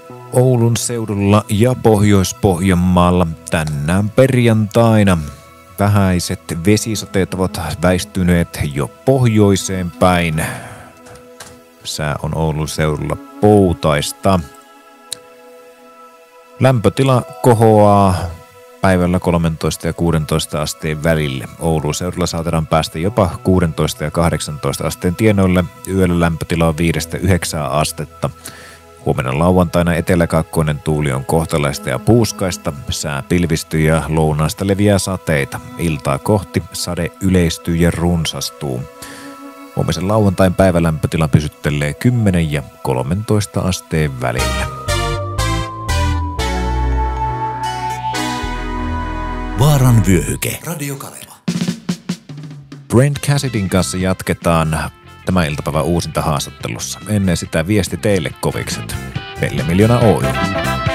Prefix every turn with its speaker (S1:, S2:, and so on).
S1: Oulun seudulla ja Pohjois-Pohjanmaalla tänään perjantaina. Vähäiset vesisateet ovat väistyneet jo pohjoiseen päin. Sää on Oulun seudulla poutaista. Lämpötila kohoaa päivällä 13 ja 16 asteen välille. Oulun seudulla saatetaan päästä jopa 16 ja 18 asteen tienoille. Yöllä lämpötila on 5-9 astetta. Huomenna lauantaina eteläkaakkoinen tuuli on kohtalaista ja puuskaista. Sää pilvistyy ja lounaasta leviää sateita. Iltaa kohti sade yleistyy ja runsastuu. Huomisen lauantain päivälämpötila pysyttelee 10 ja 13 asteen välillä.
S2: Vaaran vyöhyke.
S3: Radio Kaleva.
S1: Brent Cassidyn kanssa jatketaan tämä iltapäivä uusinta haastattelussa. Ennen sitä viesti teille kovikset. Pelle Miljoona Oy.